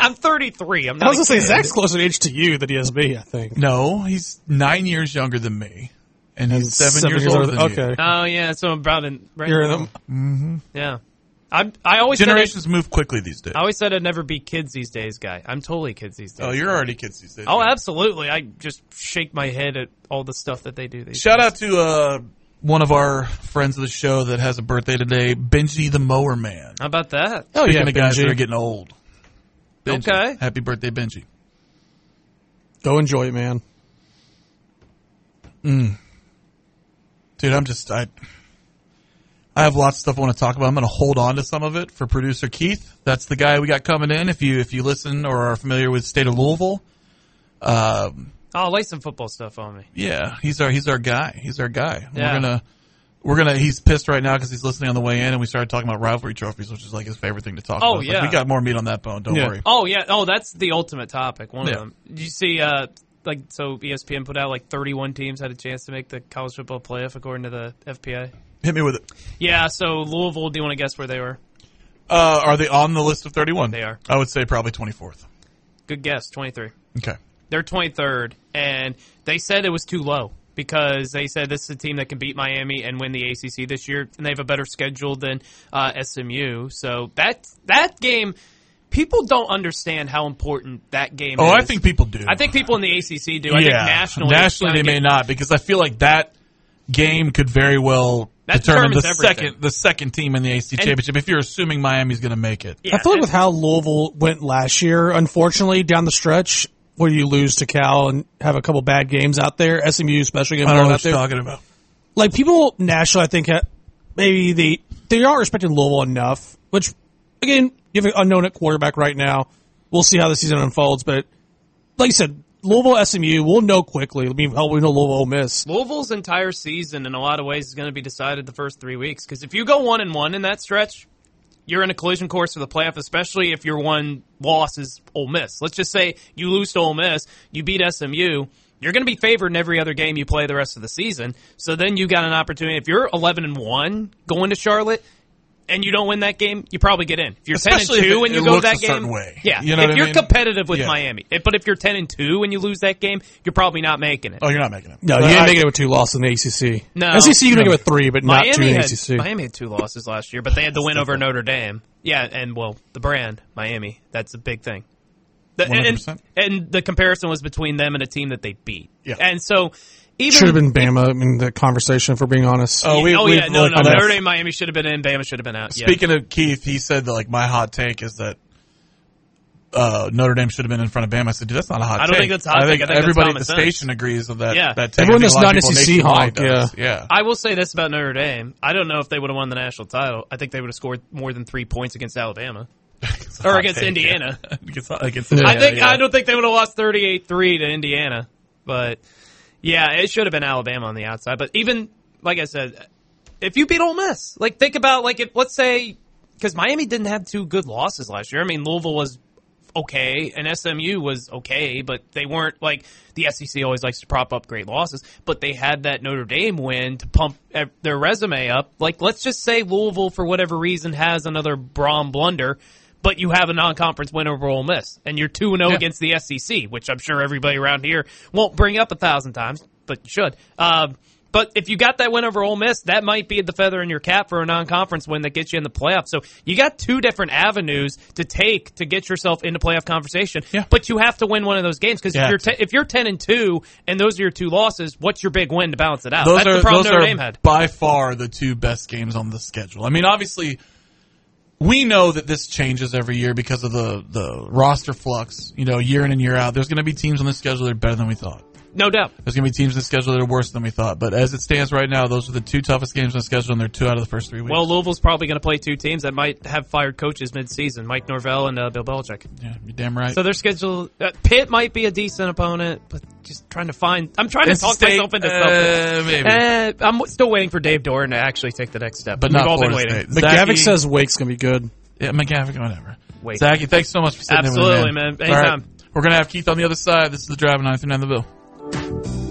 I'm 33. I'm not I was going to say, kid. Zach's closer in age to you than he is me, I think. No, he's 9 years younger than me. And he's 7 years older than you. Okay. Oh, yeah, so I'm about in... Right You're in now. them. Mm-hmm. Yeah. I always Generations move quickly these days. I always said I'd never be kids these days, guy. I'm totally kids these days. Oh, you're already kids these days. Oh, yeah. absolutely. I just shake my head at all the stuff that they do these Shout days. out to one of our friends of the show that has a birthday today, Benji the Mower Man. How about that? Oh, Speaking yeah, of guys Benji. that are getting old. Benji. Okay. Happy birthday, Benji. Go enjoy it, man. Dude, I have lots of stuff I want to talk about. I'm going to hold on to some of it for producer Keith. That's the guy we got coming in. If you listen or are familiar with the state of Louisville, Lay some football stuff on me. yeah, he's our guy. He's our guy. Yeah. We're gonna. He's pissed right now because he's listening on the way in, and we started talking about rivalry trophies, which is like his favorite thing to talk about. yeah. We got more meat on that bone. Don't worry. Oh, yeah. Oh, that's the ultimate topic. One Yeah. of them. Did you see, so ESPN put out 31 teams had a chance to make the college football playoff according to the FPA? Hit me with it. Yeah, so Louisville, do you want to guess where they were? Are they on the list of 31? They are. I would say probably 24th. Good guess, 23. Okay. They're 23rd, and they said it was too low because they said this is a team that can beat Miami and win the ACC this year, and they have a better schedule than SMU. So that game, people don't understand how important that game is. Oh, I think people do. I think people in the ACC do. I think nationally they may not, because I feel like that game could very well determine the second team in the ACC championship if you're assuming Miami's going to make it. Yeah, I feel like with how Louisville went last year, unfortunately, down the stretch, where you lose to Cal and have a couple bad games out there, SMU especially getting I don't know blown out what you're there. talking about. Like, people nationally, I think, maybe they aren't respecting Louisville enough, which, again, you have an unknown at quarterback right now. We'll see how the season unfolds, but like you said, Louisville, SMU, we'll know quickly. I mean, hell, we know Louisville Ole Miss. Louisville's entire season, in a lot of ways, is going to be decided the first 3 weeks. Because if you go 1-1 in that stretch, you're in a collision course for the playoff, especially if your one loss is Ole Miss. Let's just say you lose to Ole Miss, you beat SMU, you're going to be favored in every other game you play the rest of the season. So then you got an opportunity. If you're 11-1 going to Charlotte, and you don't win that game, you probably get in. If you're 10-2 and you go that game, way. yeah. You know if what you're I mean? competitive with Miami, but if you're 10-2 and you lose that game, you're probably not making it. Oh, you're not making it. No, you didn't make it with 2 losses in the ACC. No. SEC, you make it with 3, but not 2 in the ACC. Miami had 2 losses last year, but they had the win over Notre Dame. Yeah, and the brand Miami, that's a big thing. 100%. And the comparison was between them and a team that they beat. Yeah. And so. Should have been Bama in the conversation, if we're being honest. Notre Dame, Miami should have been in, Bama should have been out. Speaking of Keith, he said that, my hot take is that Notre Dame should have been in front of Bama. I said, dude, that's not a hot take. I don't think that's a hot take. I think everybody at that's the common sense. station agrees with that. Yeah. That take. Everyone that's not an SEC honk, yeah. I will say this about Notre Dame. I don't know if they would have won the national title. I think they would have scored more than 3 points against Alabama. Or against Indiana. I don't think they would have lost 38-3 to Indiana. But, yeah, it should have been Alabama on the outside. But even, like I said, if you beat Ole Miss, think about, let's say, because Miami didn't have 2 good losses last year. I mean, Louisville was okay, and SMU was okay, but they weren't, the SEC always likes to prop up great losses, but they had that Notre Dame win to pump their resume up. Let's just say Louisville, for whatever reason, has another Braun blunder, but you have a non-conference win over Ole Miss, and you're 2-0 against the SEC, which I'm sure everybody around here won't bring up 1,000 times, but you should. But if you got that win over Ole Miss, that might be the feather in your cap for a non-conference win that gets you in the playoffs. So you got 2 different avenues to take to get yourself into playoff conversation. Yeah. But you have to win one of those games because if you're 10-2 and those are your 2 losses, what's your big win to balance it out? That's the problem Notre Dame had. By far the 2 best games on the schedule. I mean, obviously, we know that this changes every year because of the roster flux. Year in and year out, there's going to be teams on the schedule that are better than we thought. No doubt. There's going to be teams in the schedule that are worse than we thought. But as it stands right now, those are the 2 toughest games on the schedule, and they're 2 out of the first 3 weeks. Well, Louisville's probably going to play 2 teams that might have fired coaches mid-season, Mike Norvell and Bill Belichick. Yeah, you're damn right. So their schedule, Pitt might be a decent opponent, but just trying to find. I'm trying to talk myself into something. Maybe. I'm still waiting for Dave Doran to actually take the next step. But We've not all been Florida waiting. State. McGavick says Wake's going to be good. Yeah, McGavick, whatever. Wake. Zachy, thanks so much for sitting Absolutely, in with me, man. Anytime. All right. We're going to have Keith on the other side. This is the Drive 939 The Bill.